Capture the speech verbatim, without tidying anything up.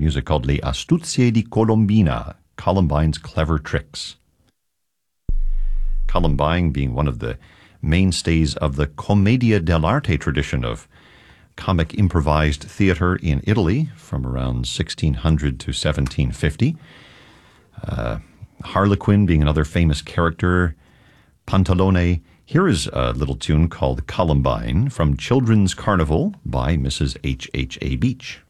music called Le Astuzie di Colombina, Columbine's Clever Tricks. Columbine being one of the mainstays of the commedia dell'arte tradition of comic improvised theater in Italy from around sixteen hundred to seventeen fifty. Uh, Harlequin being another famous character. Pantalone. Here is a little tune called Columbine from Children's Carnival by Missus H H A. Beach.